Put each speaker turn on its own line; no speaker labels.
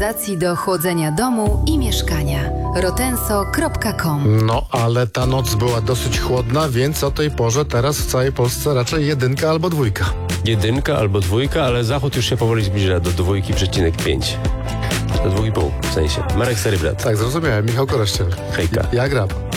do chłodzenia domu i mieszkania. rotenso.com.
No, ale ta noc była dosyć chłodna, więc o tej porze teraz w całej Polsce raczej 1 albo 2.
1 albo 2, ale zachód już się powoli zbliża do 2,5. Do 2,5 w sensie. Marek Starybrat.
Tak, zrozumiałem. Michał Korościel.
Hejka.
Ja gram.